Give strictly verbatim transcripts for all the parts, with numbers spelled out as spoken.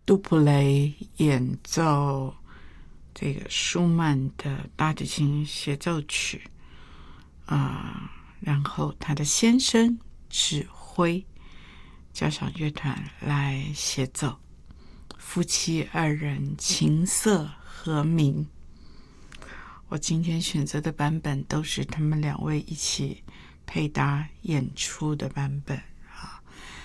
杜普雷演奏这个舒曼的大提琴协奏曲啊、呃，然后他的先生指挥交响乐团来协奏，夫妻二人琴瑟和鸣。我今天选择的版本都是他们两位一起配搭演出的版本啊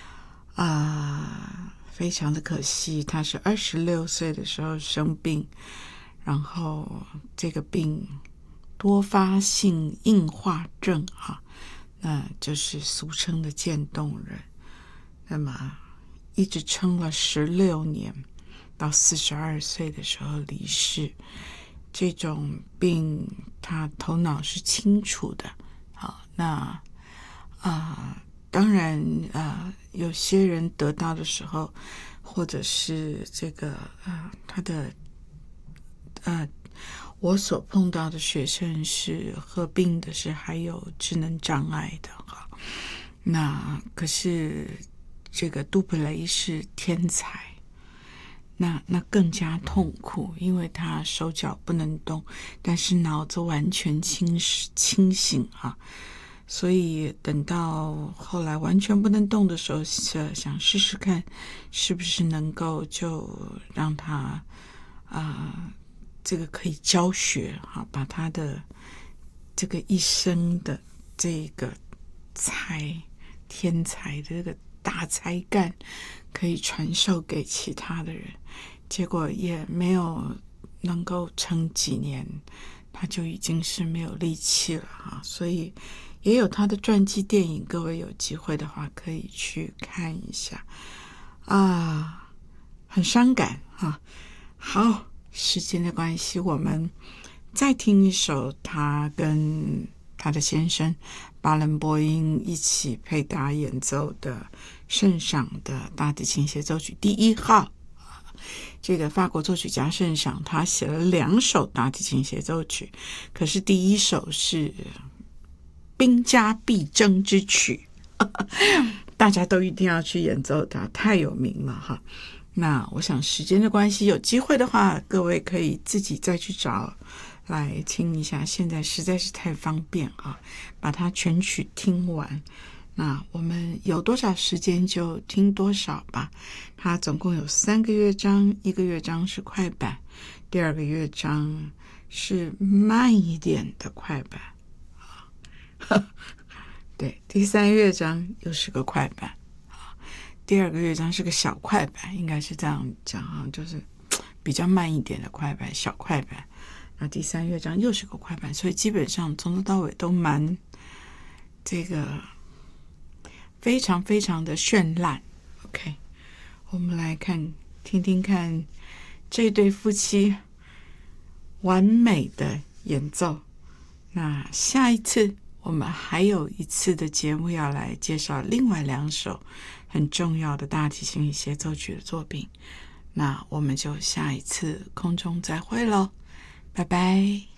啊，非常的可惜，他是二十六岁的时候生病，然后这个病多发性硬化症啊，那就是俗称的渐冻人。那么一直撑了十六年，到四十二岁的时候离世。这种病他头脑是清楚的，好，那啊、呃，当然啊、呃，有些人得到的时候，或者是这个呃，他的呃，我所碰到的学生是合并的是还有智能障碍的哈，那可是这个杜普雷是天才。那那更加痛苦，因为他手脚不能动，但是脑子完全清清醒啊。所以等到后来完全不能动的时候，想试试看是不是能够就让他啊、呃、这个可以教学啊，把他的这个一生的这个才天才的这个大才干可以传授给其他的人，结果也没有能够撑几年，他就已经是没有力气了啊！所以也有他的传记电影，各位有机会的话可以去看一下啊，很伤感啊。好，时间的关系，我们再听一首他跟他的先生巴伦波因一起配搭演奏的圣赏的大提琴协奏曲第一号。这个法国作曲家圣赏他写了两首大提琴协奏曲，可是第一首是兵家必争之曲大家都一定要去演奏它，太有名了哈。那我想时间的关系，有机会的话各位可以自己再去找来听一下，现在实在是太方便啊，把它全曲听完。那我们有多少时间就听多少吧。它总共有三个乐章，一个乐章是快板，第二个乐章是慢一点的快板对，第三乐章又是个快板，第二个乐章是个小快板，应该是这样讲啊，就是比较慢一点的快板，小快板。那第三乐章又是个快板，所以基本上从头到尾都蛮这个非常非常的绚烂。 OK， 我们来看听听看这对夫妻完美的演奏。那下一次我们还有一次的节目要来介绍另外两首很重要的大提琴协奏曲的作品，那我们就下一次空中再会咯，拜拜。